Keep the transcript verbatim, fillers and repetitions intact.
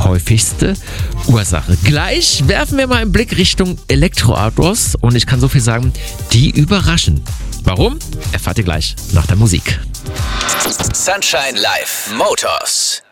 häufigste Ursache. Gleich werfen wir mal einen Blick Richtung Elektroautos und ich kann so viel sagen, die überraschen. Warum? Erfahrt ihr gleich nach der Musik. Sunshine Live Motors.